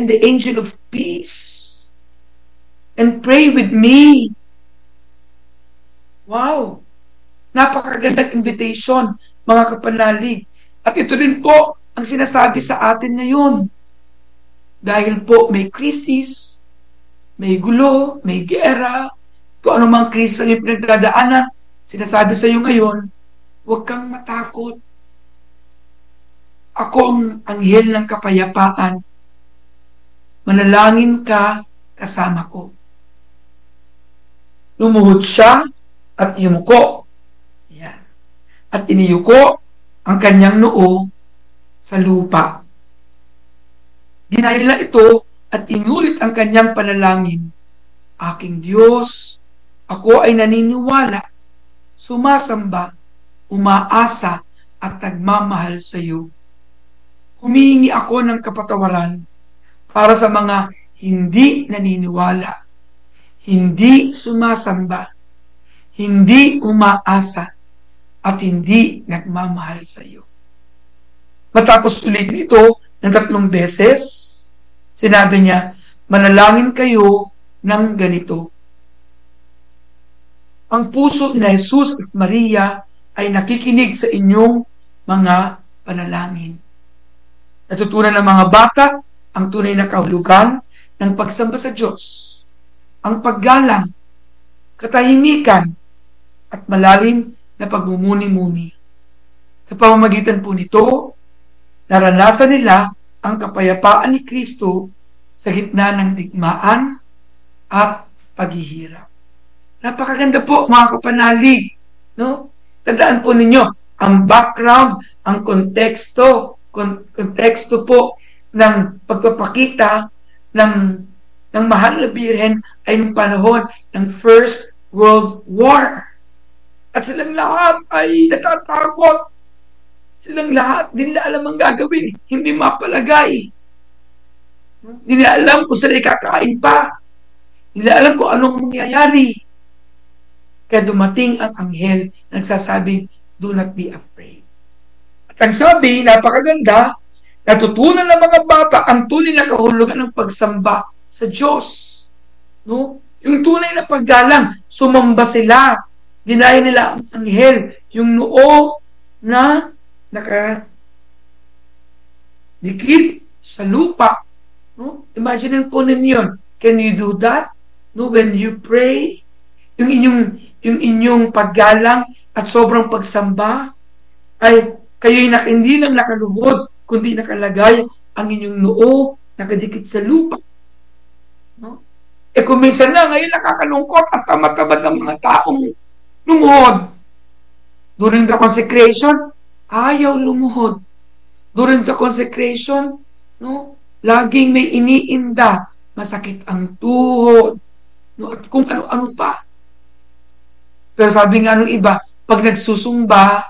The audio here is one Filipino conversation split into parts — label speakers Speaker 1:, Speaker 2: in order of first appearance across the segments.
Speaker 1: and the angel of peace and pray with me. Wow! Napakagandang invitation, mga kapanalig. At ito rin po ang sinasabi sa atin ngayon. Dahil po may krisis, may gulo, may gera, kung anumang krisis ang iyong pinagdadaanan, sinasabi sa iyo ngayon, huwag kang matakot. Ako ang anghel ng kapayapaan. Manalangin ka kasama ko. Lumuhod siya at yumuko. Yan. At iniyuko ang kanyang noo sa lupa. Ginaya nila ito at inulit ang kanyang panalangin. Aking Diyos, ako ay naniniwala, sumasamba, umaasa at nagmamahal sa iyo. Humihingi ako ng kapatawaran para sa mga hindi naniniwala, hindi sumasamba, hindi umaasa, at hindi nagmamahal sa iyo. Matapos ulitin ito ng 3 beses, sinabi niya, manalangin kayo ng ganito. Ang puso ni Jesus at Maria ay nakikinig sa inyong mga panalangin. Natutunan ng mga bata ang tunay na kahulugan ng pagsamba sa Diyos, ang paggalang, katahimikan, at malalim na pagmumuni-muni. Sa pamamagitan po nito, naranasan nila ang kapayapaan ni Kristo sa gitna ng digmaan at paghihirap. Napakaganda po, mga kapanalig. No? Tandaan po ninyo, ang background, ang konteksto po ng pagpapakita ng mahal na birhen ay nung panahon ng First World War. At silang lahat ay natatakot. Silang lahat, di nila alam ang gagawin. Hindi mapalagay. Di nila alam kung sila kakain pa. Di nila alam kung anong mangyayari. Kaya dumating ang anghel na nagsasabing, do not be afraid. At ang sabi, napakaganda, natutunan ng mga bata ang tunay na kahulugan ng pagsamba sa Diyos. No? Yung tunay na paggalang, sumamba sila. Dinaya nila ang anghel, yung noo na nakadikit sa lupa. No? Imagine po ninyo, can you do that? No, when you pray, yung inyong paggalang at sobrang pagsamba, ay kayo'y hindi lang nakaluhod, kundi nakalagay ang inyong noo nakadikit sa lupa. No? Kung minsan na ngayon nakakalungkot at tamatabad ng mga taong lumuhod. During the consecration, ayaw lumuhod. During the consecration, no, laging may iniinda, masakit ang tuhod, no, at kung ano-ano pa. Pero sabi nga nung iba, pag nagzuzumba,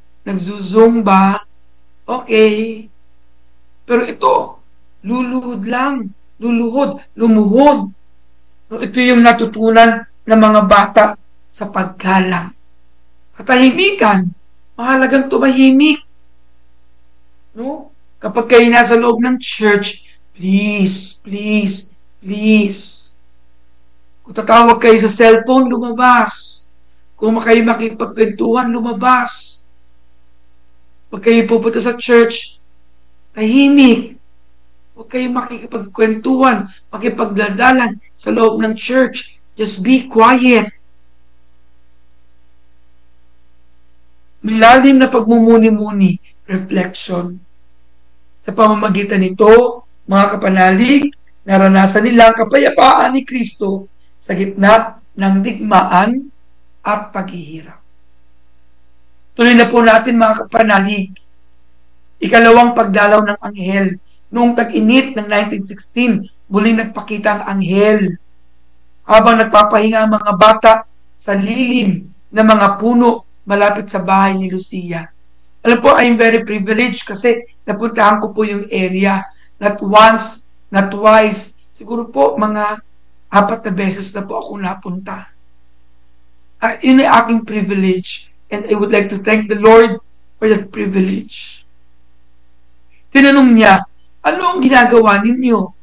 Speaker 1: okay. Pero ito, luluhod, lumuhod. No, ito yung natutunan ng mga bata sa paggalang. Katahimikan, mahalagang tumahimik. No? Kapag kayo nasa loob ng church, please. Kung tatawag kayo sa cellphone, lumabas. Kung kayo makipagkwentuhan, lumabas. Pag kayo pupunta sa church, tahimik. Huwag kayo makikipagkwentuhan, makipagdaldalan sa loob ng church. Just be quiet. Milalim na pagmumuni-muni, reflection. Sa pamamagitan nito, mga kapanalig, naranasan nila ang kapayapaan ni Kristo sa gitna ng digmaan at paghihirap. Tuloy na po natin, mga kapanalig. Ikalawang pagdalaw ng anghel. Noong tag-init ng 1916, muling nagpakita ang anghel. Habang nagpapahinga ang mga bata sa lilim ng mga puno malapit sa bahay ni Lucia. Alam po, I'm very privileged kasi napuntahan ko po yung area. Not once, not twice. Siguro po mga 4 na beses na po ako napunta. Yun ay aking privilege. And I would like to thank the Lord for that privilege. Tinanong niya, ano ang ginagawa ninyo?